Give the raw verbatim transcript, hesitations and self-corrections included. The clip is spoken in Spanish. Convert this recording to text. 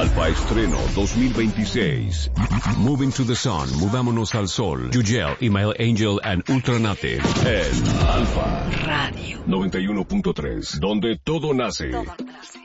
Alfa Estreno dos mil veintiséis. Moving to the Sun, Movámonos al Sol, Yugel, Email Angel and Ultranative. En Alfa Radio noventa y uno punto tres, donde todo nace. Todo.